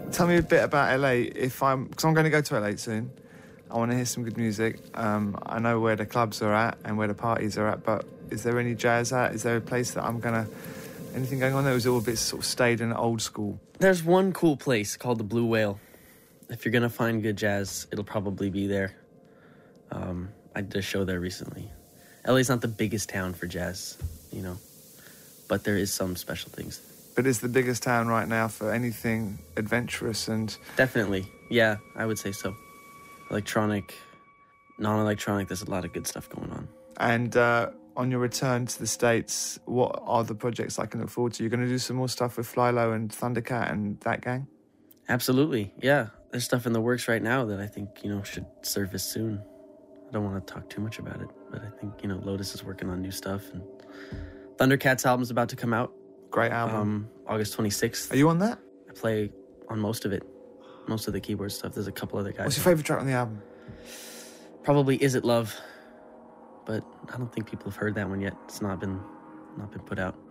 Tell me a bit about LA. Because I'm going to go to LA soon. I want to hear some good music. I know where the clubs are at and where the parties are at, but is there any jazz at? Is there a place that anything going on there? Or is it all a bit sort of stayed in old school? There's one cool place called the Blue Whale. If you're going to find good jazz, it'll probably be there. I did a show there recently. LA's not the biggest town for jazz, but there is some special things. But it's the biggest town right now for anything adventurous and... Definitely. Yeah, I would say so. Electronic, non-electronic, there's a lot of good stuff going on. And on your return to the States, what are the projects I can look forward to? You're going to do some more stuff with Flylo and Thundercat and that gang? Absolutely, yeah. There's stuff in the works right now that I think, should surface soon. I don't want to talk too much about it, but I think, Lotus is working on new stuff. And Thundercat's album's about to come out. Great album. August 26th. Are you on that? I play on most of it. Most of the keyboard stuff. There's a couple other guys. What's your favourite track on the album? Probably Is It Love, but I don't think people have heard that one yet. It's not been put out.